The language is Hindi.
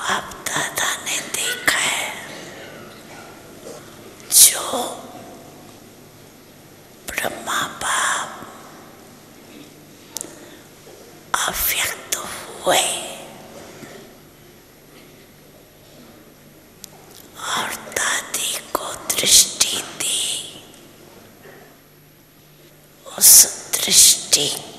बाप दादा ने देखा है, जो ब्रह्मा बाप अव्यक्त हुए और दादी को दृष्टि दी, उस दृष्टि